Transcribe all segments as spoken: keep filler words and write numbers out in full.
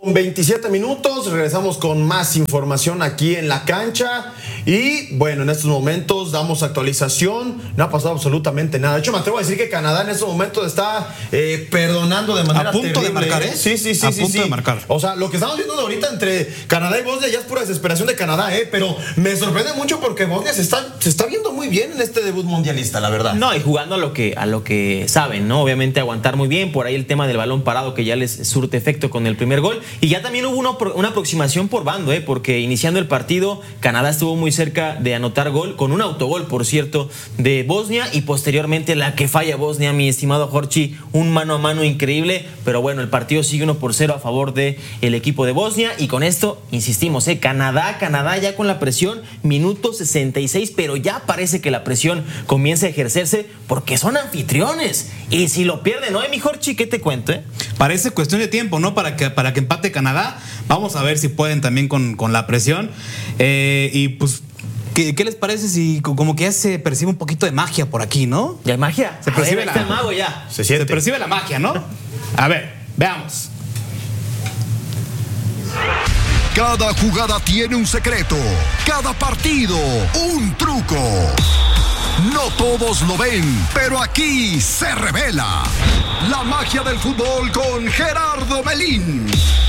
veintisiete minutos, regresamos con más información aquí en la cancha y bueno, en estos momentos damos actualización, no ha pasado absolutamente nada. De hecho, me atrevo a decir que Canadá en estos momentos está eh, perdonando de manera a punto terrible. de marcar, ¿eh? Sí, sí, sí, a sí, punto sí. de marcar. O sea, lo que estamos viendo ahorita entre Canadá y Bosnia ya es pura desesperación de Canadá, ¿eh? Pero me sorprende mucho porque Bosnia se está, se está viendo muy bien en este debut mundialista, la verdad. No, y jugando a lo que a lo que saben, ¿no? Obviamente aguantar muy bien, por ahí el tema del balón parado que ya les surte efecto con el primer gol. Y ya también hubo una, una aproximación por bando, ¿eh? Porque iniciando el partido, Canadá estuvo muy cerca de anotar gol, con un autogol, por cierto, de Bosnia, y posteriormente la que falla Bosnia, mi estimado Jorchi, un mano a mano increíble, pero bueno, el partido sigue uno por cero a favor del equipo de Bosnia, y con esto, insistimos, ¿eh? Canadá, Canadá ya con la presión, minuto sesenta y seis, pero ya parece que la presión comienza a ejercerse porque son anfitriones, y si lo pierden, ¿no? ¿Eh, mi Jorchi? ¿Qué te cuento, eh? Parece cuestión de tiempo, ¿no? Para que, para que empate Canadá. Vamos a ver si pueden también con, con la presión. Eh, y pues, ¿qué, ¿qué les parece si como que ya se percibe un poquito de magia por aquí, ¿no? ¿Ya hay magia? Se percibe ver, la, está el mago ya. Se, se percibe la magia, ¿no? A ver, veamos. Cada jugada tiene un secreto, cada partido un truco. No todos lo ven, pero aquí se revela la magia del fútbol con Gerardo Melín.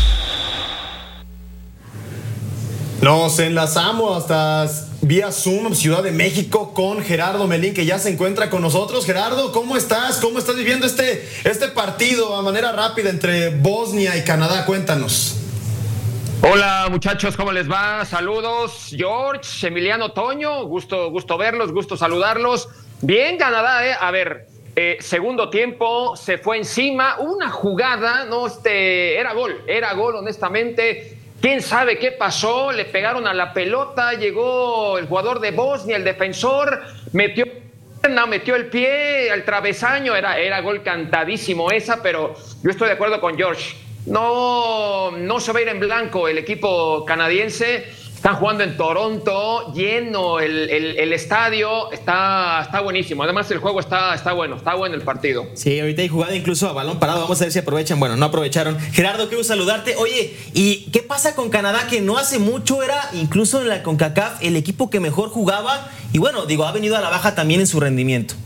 Nos enlazamos hasta vía Zoom, Ciudad de México, con Gerardo Melín, que ya se encuentra con nosotros. Gerardo, ¿cómo estás? ¿Cómo estás viviendo este, este partido a manera rápida entre Bosnia y Canadá? Cuéntanos. Hola muchachos, ¿cómo les va? Saludos, George, Emiliano, Toño, gusto, gusto verlos, gusto saludarlos. Bien, Canadá, ¿eh? A ver, eh, segundo tiempo, se fue encima, una jugada, no, este, era gol, era gol, honestamente. ¿Quién sabe qué pasó? Le pegaron a la pelota, llegó el jugador de Bosnia, el defensor, metió, no, metió el pie al travesaño, era, era gol cantadísimo esa, pero yo estoy de acuerdo con George. No, no se va a ir en blanco el equipo canadiense. Están jugando en Toronto, lleno el, el, el estadio, está, está buenísimo. Además el juego está, está bueno, está bueno el partido. Sí, ahorita hay jugada incluso a balón parado. Vamos a ver si aprovechan. Bueno, no aprovecharon. Gerardo, quiero saludarte. Oye, ¿y qué pasa con Canadá? Que no hace mucho era, incluso en la CONCACAF, el equipo que mejor jugaba. Y bueno, digo, ha venido a la baja también en su rendimiento.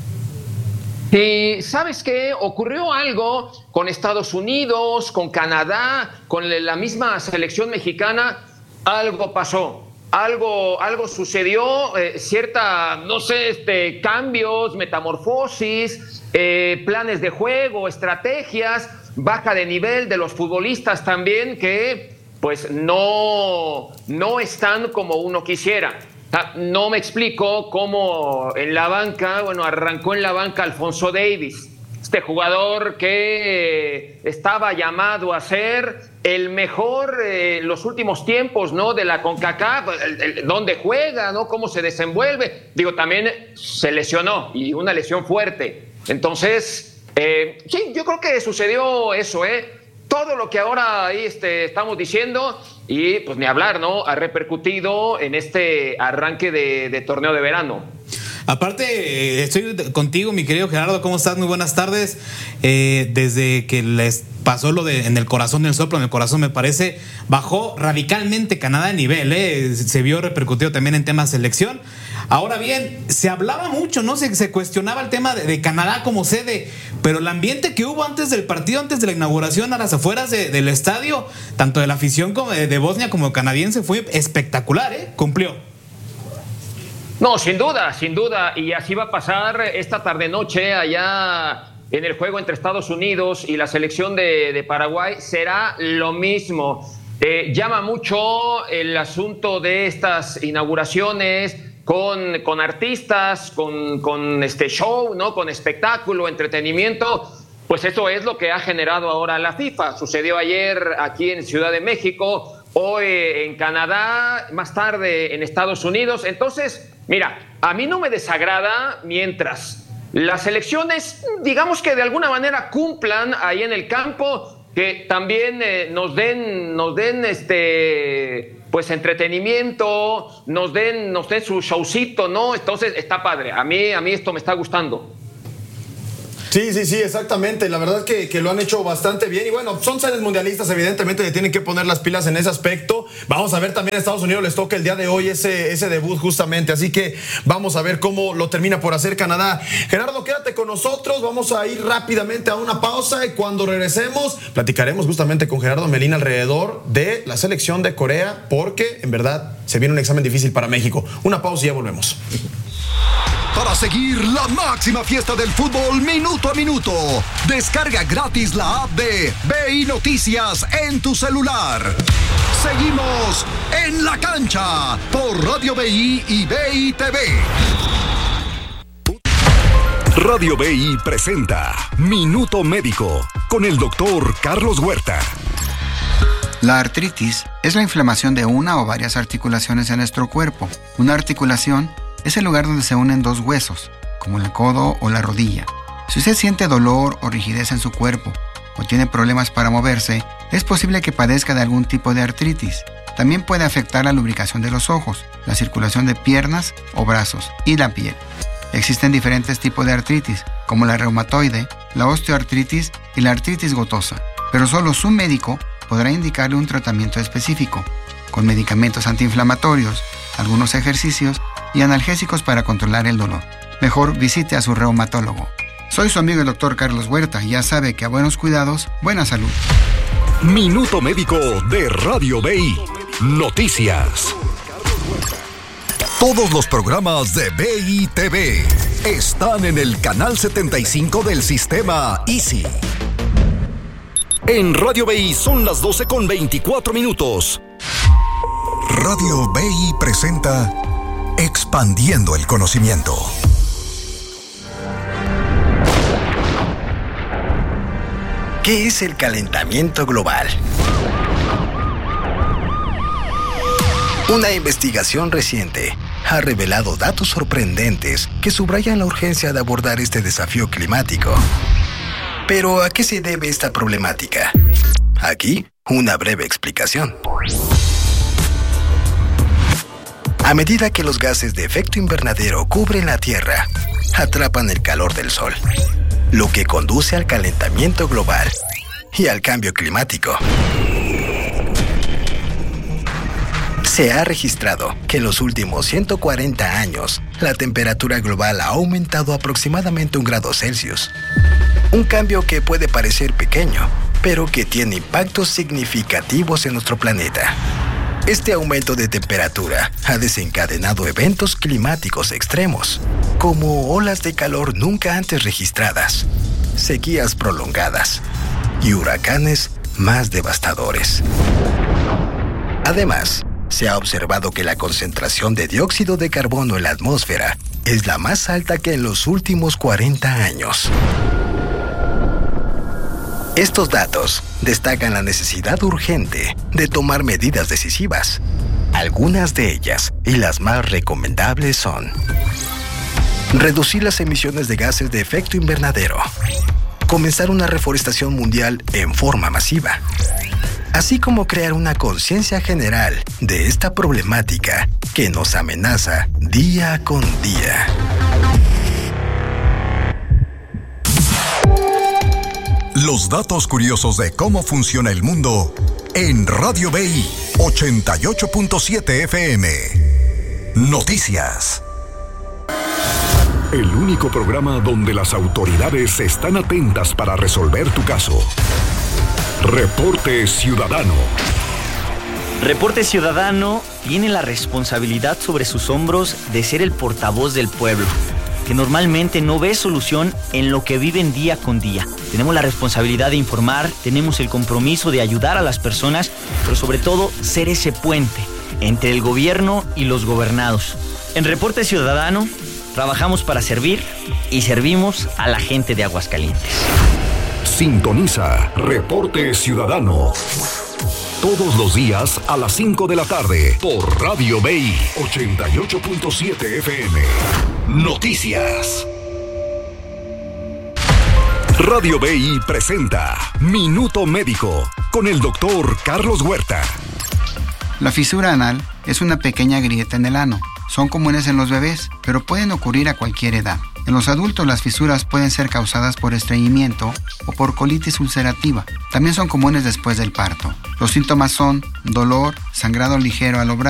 Y ¿sabes qué? Ocurrió algo con Estados Unidos, con Canadá, con la misma selección mexicana. Algo pasó, algo, algo sucedió, eh, cierta, no sé, este, cambios, metamorfosis, eh, planes de juego, estrategias, baja de nivel de los futbolistas también que pues no, no están como uno quisiera. No me explico cómo en la banca, bueno, arrancó en la banca Alfonso Davies, este jugador que estaba llamado a ser el mejor en eh, los últimos tiempos, ¿no? De la CONCACAF, el, el, dónde juega, ¿no? Cómo se desenvuelve. Digo, también se lesionó y una lesión fuerte. Entonces, eh, sí, yo creo que sucedió eso, ¿eh? Todo lo que ahora ahí este, estamos diciendo, y pues ni hablar, ¿no? Ha repercutido en este arranque de, de torneo de verano. Aparte, estoy contigo, mi querido Gerardo, ¿cómo estás? Muy buenas tardes. Eh, desde que les pasó lo de en el corazón del soplo, en el corazón me parece, bajó radicalmente Canadá de nivel, ¿eh? Se vio repercutido también en temas de selección. Ahora bien, se hablaba mucho, ¿no? Se, se cuestionaba el tema de, de Canadá como sede, pero el ambiente que hubo antes del partido, antes de la inauguración a las afueras de, del estadio, tanto de la afición como de, de Bosnia como canadiense, fue espectacular, ¿eh? Cumplió. No, sin duda, sin duda, y así va a pasar esta tarde-noche allá en el juego entre Estados Unidos y la selección de, de Paraguay, será lo mismo. Eh, llama mucho el asunto de estas inauguraciones con, con artistas, con, con este show, ¿no? Con espectáculo, entretenimiento. Pues eso es lo que ha generado ahora la FIFA. Sucedió ayer aquí en Ciudad de México, hoy en Canadá, más tarde en Estados Unidos. Entonces, mira, a mí no me desagrada mientras las selecciones, digamos que de alguna manera cumplan ahí en el campo, que también eh, nos den, nos den este, pues entretenimiento, nos den, nos den su showcito, ¿no? Entonces está padre. A mí, a mí esto me está gustando. Sí, sí, sí, exactamente. La verdad que, que lo han hecho bastante bien. Y bueno, son sedes mundialistas, evidentemente le tienen que poner las pilas en ese aspecto. Vamos a ver también a Estados Unidos, les toca el día de hoy ese, ese debut justamente. Así que vamos a ver cómo lo termina por hacer Canadá. Gerardo, quédate con nosotros. Vamos a ir rápidamente a una pausa y cuando regresemos platicaremos justamente con Gerardo Melín alrededor de la selección de Corea, porque en verdad se viene un examen difícil para México. Una pausa y ya volvemos. Para seguir la máxima fiesta del fútbol minuto a minuto, descarga gratis la app de B I Noticias en tu celular. Seguimos en la cancha por Radio B I y B I T V. Radio B I presenta Minuto Médico con el doctor Carlos Huerta. La artritis es la inflamación de una o varias articulaciones en nuestro cuerpo. Una articulación es el lugar donde se unen dos huesos, como el codo o la rodilla. Si usted siente dolor o rigidez en su cuerpo o tiene problemas para moverse, es posible que padezca de algún tipo de artritis. También puede afectar la lubricación de los ojos, la circulación de piernas o brazos y la piel. Existen diferentes tipos de artritis, como la reumatoide, la osteoartritis y la artritis gotosa, pero solo su médico podrá indicarle un tratamiento específico, con medicamentos antiinflamatorios, algunos ejercicios y analgésicos para controlar el dolor. Mejor visite a su reumatólogo. Soy su amigo el doctor Carlos Huerta y ya sabe que a buenos cuidados, buena salud. Minuto Médico de Radio B I. Noticias. Todos los programas de B I T V están en el canal setenta y cinco del sistema Easy. En Radio B I son las doce con veinticuatro minutos. Radio B I presenta Expandiendo el Conocimiento. ¿Qué es el calentamiento global? Una investigación reciente ha revelado datos sorprendentes que subrayan la urgencia de abordar este desafío climático. ¿Pero a qué se debe esta problemática? Aquí, una breve explicación. A medida que los gases de efecto invernadero cubren la Tierra, atrapan el calor del Sol, lo que conduce al calentamiento global y al cambio climático. Se ha registrado que en los últimos ciento cuarenta años, la temperatura global ha aumentado aproximadamente un grado Celsius. Un cambio que puede parecer pequeño, pero que tiene impactos significativos en nuestro planeta. Este aumento de temperatura ha desencadenado eventos climáticos extremos, como olas de calor nunca antes registradas, sequías prolongadas y huracanes más devastadores. Además, se ha observado que la concentración de dióxido de carbono en la atmósfera es la más alta que en los últimos cuarenta años. Estos datos destacan la necesidad urgente de tomar medidas decisivas. Algunas de ellas, y las más recomendables, son: reducir las emisiones de gases de efecto invernadero, comenzar una reforestación mundial en forma masiva, así como crear una conciencia general de esta problemática que nos amenaza día con día. Los datos curiosos de cómo funciona el mundo en Radio B I ochenta y ocho punto siete F M. Noticias. El único programa donde las autoridades están atentas para resolver tu caso. Reporte Ciudadano. Reporte Ciudadano tiene la responsabilidad sobre sus hombros de ser el portavoz del pueblo, que normalmente no ve solución en lo que viven día con día. Tenemos la responsabilidad de informar, tenemos el compromiso de ayudar a las personas, pero sobre todo ser ese puente entre el gobierno y los gobernados. En Reporte Ciudadano trabajamos para servir y servimos a la gente de Aguascalientes. Sintoniza Reporte Ciudadano todos los días a las cinco de la tarde por Radio B I ochenta y ocho punto siete F M. Noticias. Radio B I presenta Minuto Médico con el doctor Carlos Huerta. La fisura anal es una pequeña grieta en el ano. Son comunes en los bebés, pero pueden ocurrir a cualquier edad. En los adultos, las fisuras pueden ser causadas por estreñimiento o por colitis ulcerativa. También son comunes después del parto. Los síntomas son dolor, sangrado ligero a lo brazo,